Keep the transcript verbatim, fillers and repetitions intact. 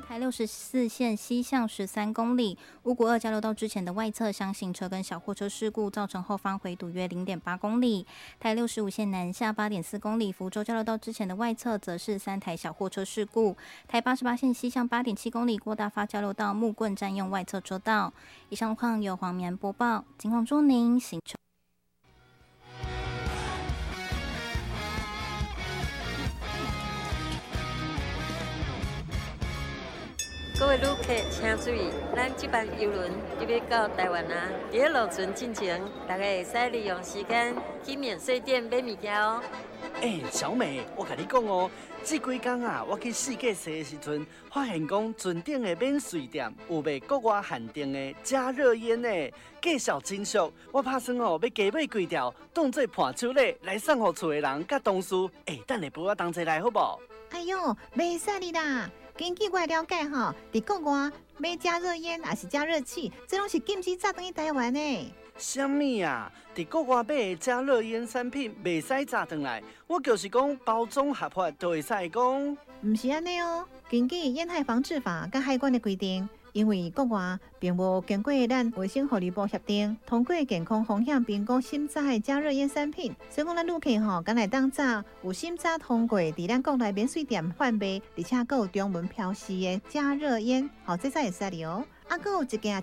台六十四线西向十三公里，五股二交流道之前的外侧厢型车跟小货车事故，造成后方回堵约零点八公里。台六十五线南下八点四公里，福州交流道之前的外侧则是三台小货车事故。台八十八线西向八点七公里，郭大发交流道木棍占用外侧车道。以上路况由黄绵播报，警况祝您行车。 各位旅客请注意，咱这班邮轮就要到台湾啊！伫个路程进前，大家会使利用时间去免税店买物件哦。 哎、欸，小美，我甲你讲哦，这几天啊，我去世界踅的时阵，发现讲船顶的免税店有卖国外限定的加热烟的，介绍真俗。我打算哦，要加买几条，当做伴手礼来送互厝的人甲同事。哎、欸，等下陪我同齐来好不？ 哎呦，袂使你啦！根据我了解吼，伫国外买加热烟还是加热器，这拢是禁止炸转去台湾的。 什么啊？伫国外买的加热烟产品袂使炸转来，我就是讲包装合法就会使讲。 唔是安尼哦，根据烟害防治法甲海关的规定。因为国外并无经过咱卫生福利部协定，通过健康风险评估审查的加热烟产品，所以讲咱旅客吼，敢来当炸有审查通过，伫咱国内免税店贩卖，而且还有中文标示的加热烟，吼，这才会使哩哦。啊，还有一件